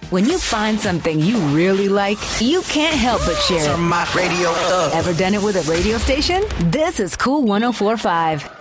When you find something you really like, you can't help but share it. Turn my radio up. Ever done it with a radio station? This is Cool 104.5.